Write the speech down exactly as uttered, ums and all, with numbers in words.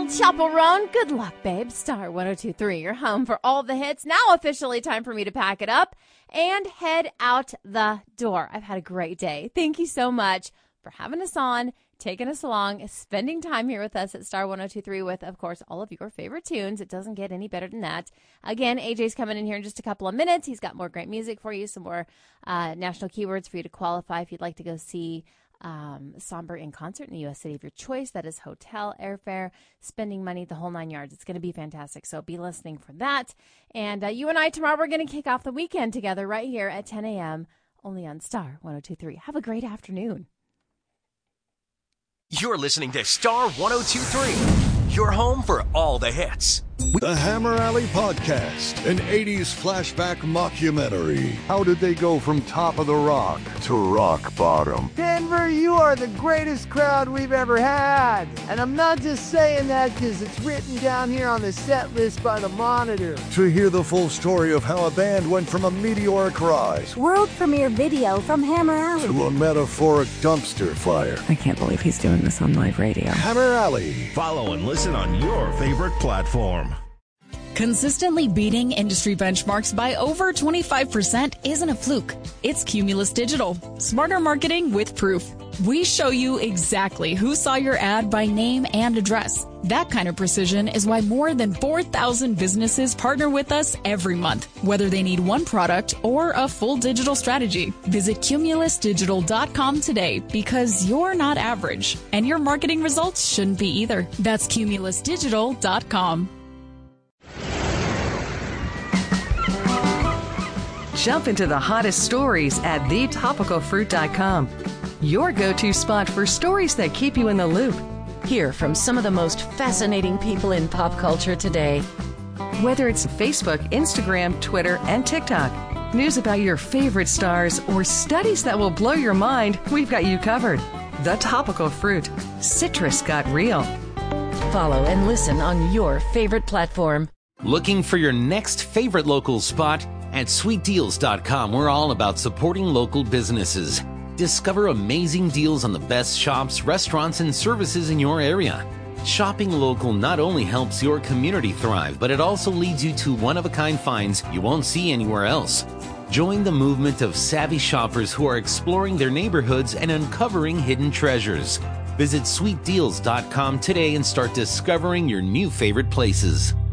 Chaperone, good luck, babe. Star one oh two three, your home for all the hits. Now officially time for me to pack it up and head out the door. I've had a great day. Thank you so much for having us on, taking us along, spending time here with us at Star one oh two three with, of course, all of your favorite tunes. It doesn't get any better than that. Again, A J's coming in here in just a couple of minutes. He's got more great music for you, some more uh, national keywords for you to qualify if you'd like to go see Um, Somber in concert in the U S city of your choice. That is hotel, airfare, spending money, the whole nine yards. It's going to be fantastic. So be listening for that. And uh, you and I tomorrow, we're going to kick off the weekend together right here at ten a.m. only on Star one oh two three. Have a great afternoon. You're listening to Star one oh two three, your home for all the hits. The Hammer Alley Podcast, an eighties flashback mockumentary. How did they go from top of the rock to rock bottom? Denver, you are the greatest crowd we've ever had. And I'm not just saying that because it's written down here on the set list by the Monitor. To hear the full story of how a band went from a meteoric rise, world premiere video from Hammer Alley, to a metaphoric dumpster fire. I can't believe he's doing this on live radio. Hammer Alley. Follow and listen on your favorite platform. Consistently beating industry benchmarks by over twenty-five percent isn't a fluke. It's Cumulus Digital. Smarter marketing with proof. We show you exactly who saw your ad by name and address. That kind of precision is why more than four thousand businesses partner with us every month, whether they need one product or a full digital strategy. Visit cumulus digital dot com today because you're not average, and your marketing results shouldn't be either. That's cumulus digital dot com. Jump into the hottest stories at the topical fruit dot com. Your go-to spot for stories that keep you in the loop. Hear from some of the most fascinating people in pop culture today. Whether it's Facebook, Instagram, Twitter, and TikTok, news about your favorite stars, or studies that will blow your mind, we've got you covered. The Topical Fruit. Citrus got real. Follow and listen on your favorite platform. Looking for your next favorite local spot? At sweet deals dot com, we're all about supporting local businesses. Discover amazing deals on the best shops, restaurants, and services in your area. Shopping local not only helps your community thrive, but it also leads you to one-of-a-kind finds you won't see anywhere else. Join the movement of savvy shoppers who are exploring their neighborhoods and uncovering hidden treasures. Visit sweet deals dot com today and start discovering your new favorite places.